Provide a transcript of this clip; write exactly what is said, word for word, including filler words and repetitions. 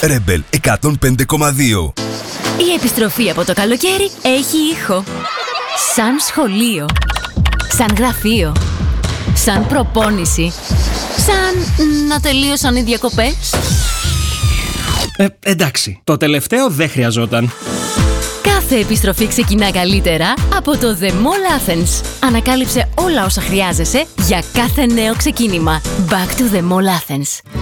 Rebel εκατόν πέντε κόμμα δύο. Η επιστροφή από το καλοκαίρι έχει ήχο. Σαν σχολείο. Σαν γραφείο. Σαν προπόνηση. Σαν να τελείωσαν οι διακοπές. Ε, εντάξει, το τελευταίο δεν χρειαζόταν. Κάθε επιστροφή ξεκινά καλύτερα από το The Mall Athens. Ανακάλυψε όλα όσα χρειάζεσαι για κάθε νέο ξεκίνημα. Back to The Mall Athens.